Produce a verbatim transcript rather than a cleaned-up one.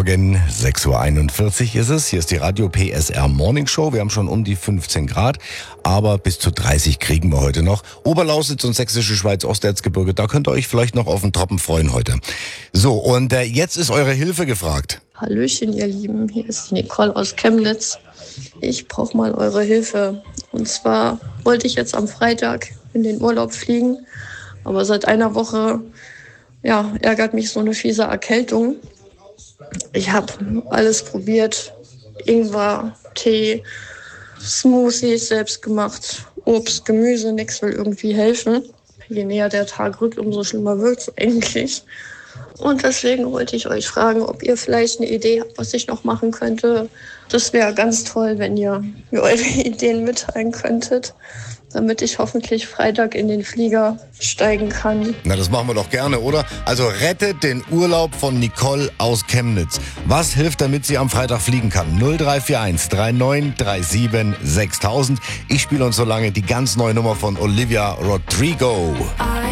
Morgen, sechs Uhr einundvierzig ist es. Hier ist die Radio P S R Morning Show. Wir haben schon um die fünfzehn Grad, aber bis zu dreißig kriegen wir heute noch. Oberlausitz und Sächsische Schweiz, Osterzgebirge, da könnt ihr euch vielleicht noch auf einen Tropfen freuen heute. So, und äh, jetzt ist eure Hilfe gefragt. Hallöchen, ihr Lieben, hier ist die Nicole aus Chemnitz. Ich brauche mal eure Hilfe. Und zwar wollte ich jetzt am Freitag in den Urlaub fliegen, aber seit einer Woche ja, ärgert mich so eine fiese Erkältung. Ich habe alles probiert, Ingwer, Tee, Smoothies selbst gemacht, Obst, Gemüse, nichts will irgendwie helfen. Je näher der Tag rückt, umso schlimmer wird es eigentlich. Und deswegen wollte ich euch fragen, ob ihr vielleicht eine Idee habt, was ich noch machen könnte. Das wäre ganz toll, wenn ihr mir eure Ideen mitteilen könntet, damit ich hoffentlich Freitag in den Flieger steigen kann. Na, das machen wir doch gerne, oder? Also rettet den Urlaub von Nicole aus Chemnitz. Was hilft, damit sie am Freitag fliegen kann? null drei vier eins drei neun drei sieben sechstausend. Ich spiele uns so lange die ganz neue Nummer von Olivia Rodrigo.